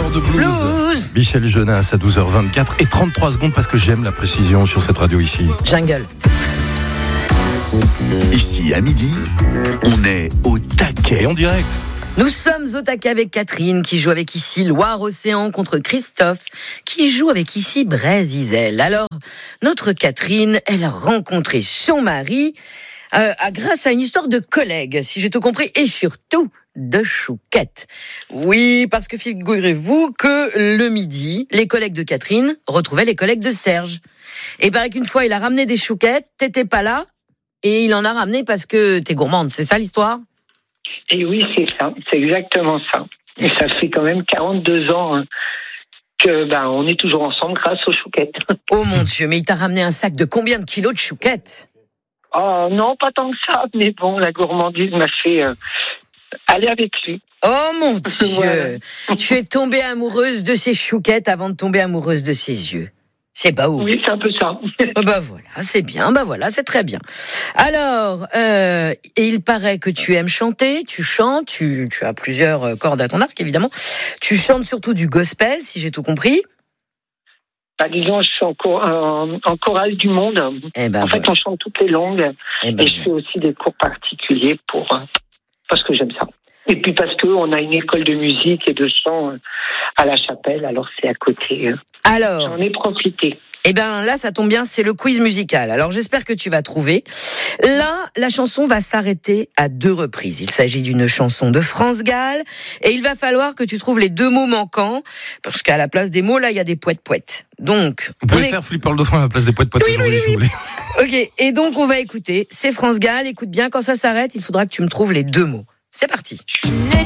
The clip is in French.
heure de blues. Michel Jonas à 12h24 et 33 secondes parce que j'aime la précision sur cette radio ici. Jungle. Ici, à midi, on est au taquet. Et en direct. Nous sommes au taquet avec Catherine qui joue avec ici Loire-Océan contre Christophe qui joue avec ici Brésil. Alors, notre Catherine, elle a rencontré son mari grâce à une histoire de collègues, si j'ai tout compris, et surtout de chouquettes. Oui, parce que figurez-vous que le midi, les collègues de Catherine retrouvaient les collègues de Serge. Et il paraît qu'une fois, il a ramené des chouquettes, t'étais pas là, et il en a ramené parce que t'es gourmande, c'est ça l'histoire ? Et oui, c'est ça, c'est exactement ça. Et ça fait quand même 42 ans que on est toujours ensemble grâce aux chouquettes. Oh mon Dieu, mais il t'a ramené un sac de combien de kilos de chouquettes ? Oh non, pas tant que ça, mais bon, la gourmandise m'a fait aller avec lui. Oh mon Dieu, Voilà. Tu es tombée amoureuse de ses chouquettes avant de tomber amoureuse de ses yeux. C'est pas ouf. Oui, c'est un peu ça. Bah voilà, c'est bien, bah voilà, c'est très bien. Alors, et il paraît que tu aimes chanter, tu chantes, tu as plusieurs cordes à ton arc, évidemment. Tu chantes surtout du gospel, si j'ai tout compris. Disons, je suis en chorale du monde. Eh ben en fait, voilà. on chante toutes les langues. Eh ben Et je fais aussi des cours particuliers parce que j'aime ça. Et puis parce qu'on a une école de musique et de chant à la chapelle, alors c'est à côté. Alors, J'en ai profité. eh ben là, ça tombe bien, c'est le quiz musical. Alors j'espère que tu vas trouver. Là, la chanson va s'arrêter à 2 reprises. Il s'agit d'une chanson de France Gall et il va falloir que tu trouves les 2 mots manquants parce qu'à la place des mots, là, il y a des poètes-poètes. Donc, Vous pouvez faire Flipper le dauphin à la place des poètes Oui, aujourd'hui oui, si vous oui. voulez. Ok, et donc on va écouter. C'est France Gall. Écoute bien, quand ça s'arrête, il faudra que tu me trouves les 2 mots. C'est parti. Ne